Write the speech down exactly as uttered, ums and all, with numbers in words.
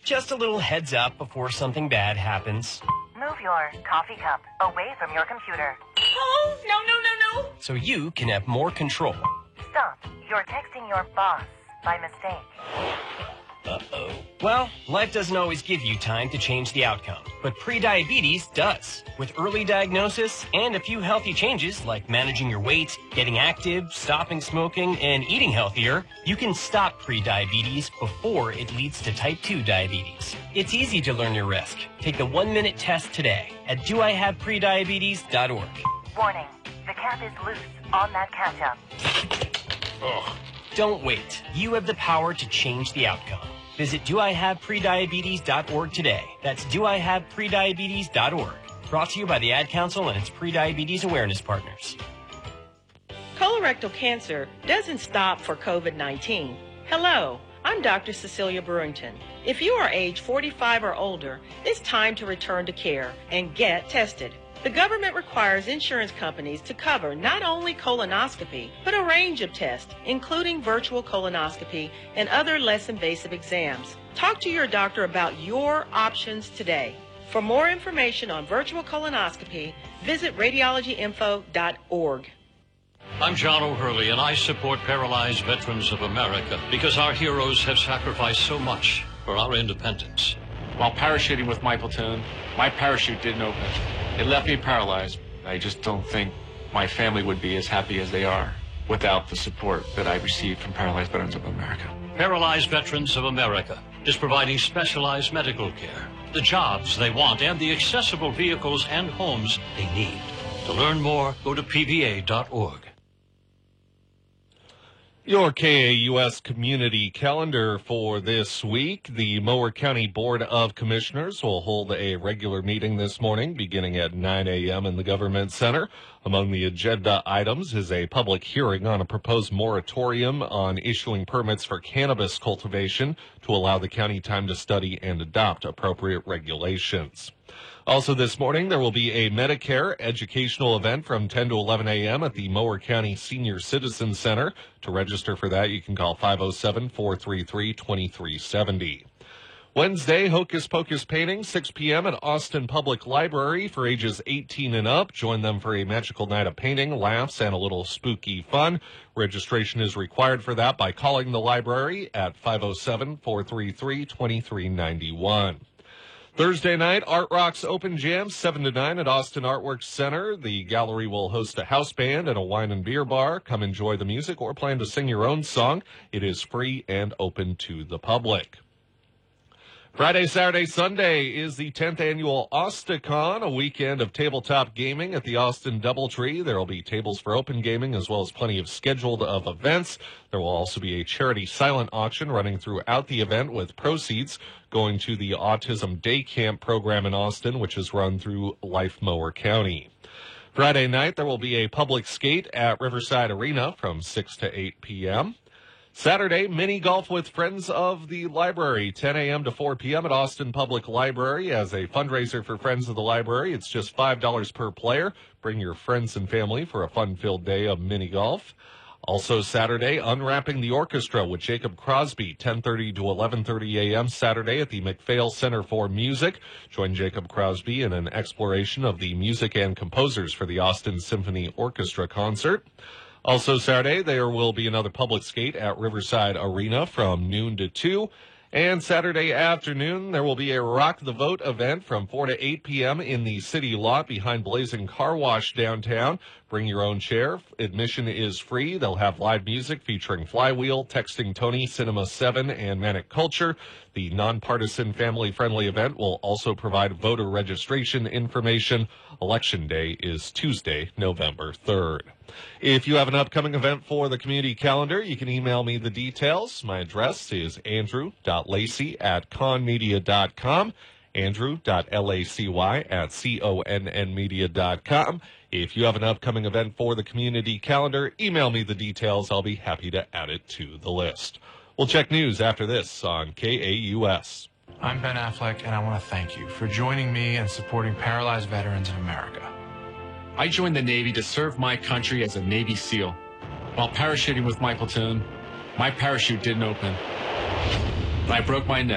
Just a little heads up before something bad happens. Move your coffee cup away from your computer. Oh, no, no, no, no. So you can have more control. Stop. You're texting your boss by mistake. Uh-oh. Well, life doesn't always give you time to change the outcome, but prediabetes does. With early diagnosis and a few healthy changes like managing your weight, getting active, stopping smoking, and eating healthier, you can stop prediabetes before it leads to type two diabetes. It's easy to learn your risk. Take the one-minute test today at do I have prediabetes dot org. Warning. The cap is loose on that ketchup. Ugh. Don't wait. You have the power to change the outcome. Visit do I have prediabetes dot org today. That's do I have prediabetes dot org. Brought to you by the Ad Council and its prediabetes awareness partners. Colorectal cancer doesn't stop for COVID nineteen. Hello, I'm Doctor Cecilia Brewington. If you are age forty-five or older, it's time to return to care and get tested. The government requires insurance companies to cover not only colonoscopy, but a range of tests, including virtual colonoscopy and other less invasive exams. Talk to your doctor about your options today. For more information on virtual colonoscopy, visit radiology info dot org. I'm John O'Hurley, and I support Paralyzed Veterans of America because our heroes have sacrificed so much for our independence. While parachuting with my platoon, my parachute didn't open. It left me paralyzed. I just don't think my family would be as happy as they are without the support that I received from Paralyzed Veterans of America. Paralyzed Veterans of America is providing specialized medical care, the jobs they want, and the accessible vehicles and homes they need. To learn more, go to P V A dot org. Your K A U S community calendar for this week. The Mower County Board of Commissioners will hold a regular meeting this morning beginning at nine a.m. in the Government Center. Among the agenda items is a public hearing on a proposed moratorium on issuing permits for cannabis cultivation to allow the county time to study and adopt appropriate regulations. Also this morning, there will be a Medicare educational event from ten to eleven a.m. at the Mower County Senior Citizen Center. To register for that, you can call five oh seven, four three three, two three seven oh. Wednesday, Hocus Pocus painting, six p.m. at Austin Public Library for ages eighteen and up. Join them for a magical night of painting, laughs, and a little spooky fun. Registration is required for that by calling the library at five oh seven, four three three, two three nine one. Thursday night, Art Rocks Open Jam, seven to nine at Austin Artworks Center. The gallery will host a house band and a wine and beer bar. Come enjoy the music or plan to sing your own song. It is free and open to the public. Friday, Saturday, Sunday is the tenth annual AustaCon, a weekend of tabletop gaming at the Austin Doubletree. There will be tables for open gaming as well as plenty of scheduled of events. There will also be a charity silent auction running throughout the event with proceeds going to the Autism Day Camp program in Austin, which is run through Life Mower County. Friday night, there will be a public skate at Riverside Arena from six to eight p.m. Saturday, mini golf with Friends of the Library, ten a.m. to four p.m. at Austin Public Library as a fundraiser for Friends of the Library. It's just five dollars per player. Bring your friends and family for a fun-filled day of mini golf. Also Saturday, Unwrapping the Orchestra with Jacob Crosby, ten thirty to eleven thirty a.m. Saturday at the McPhail Center for Music. Join Jacob Crosby in an exploration of the music and composers for the Austin Symphony Orchestra concert. Also Saturday, there will be another public skate at Riverside Arena from noon to two. And Saturday afternoon, there will be a Rock the Vote event from four to eight p.m. in the city lot behind Blazing Car Wash downtown. Bring your own chair. Admission is free. They'll have live music featuring Flywheel, Texting Tony, Cinema seven, and Manic Culture. The nonpartisan, family-friendly event will also provide voter registration information. Election Day is Tuesday, November third. If you have an upcoming event for the community calendar, you can email me the details. My address is andrew dot lacy at conmedia dot com, andrew dot lacy at conn media dot com. If you have an upcoming event for the community calendar, email me the details. I'll be happy to add it to the list. We'll check news after this on K A U S. I'm Ben Affleck, and I want to thank you for joining me and supporting Paralyzed Veterans of America. I joined the Navy to serve my country as a Navy SEAL. While parachuting with my platoon, my parachute didn't open, and I broke my neck.